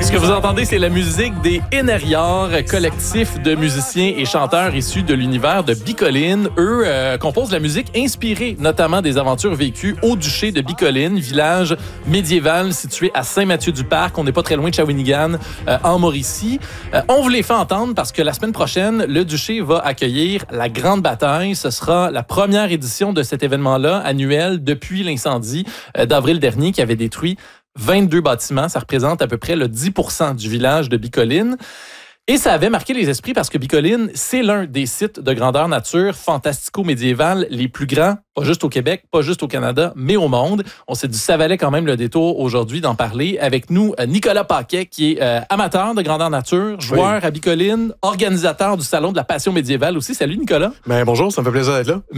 Ce que vous entendez, c'est la musique des Énériards, collectif de musiciens et chanteurs issus de l'univers de Bicoline. Eux composent la musique inspirée notamment des aventures vécues au duché de Bicoline, village médiéval situé à Saint-Mathieu-du-Parc. On n'est pas très loin de Shawinigan, en Mauricie. On vous les fait entendre parce que la semaine prochaine, le duché va accueillir la Grande Bataille. Ce sera la première édition de cet événement-là, annuel, depuis l'incendie d'avril dernier qui avait détruit 22 bâtiments. Ça représente à peu près le 10% du village de Bicoline. Et ça avait marqué les esprits parce que Bicoline, c'est l'un des sites de grandeur nature fantastico-médiéval les plus grands, pas juste au Québec, pas juste au Canada, mais au monde. On s'est dit, ça valait quand même le détour aujourd'hui d'en parler. Avec nous, Nicolas Paquet, qui est amateur de grandeur nature, joueur à Bicoline, organisateur du Salon de la Passion médiévale aussi. Salut Nicolas. Bonjour, ça me fait plaisir d'être là.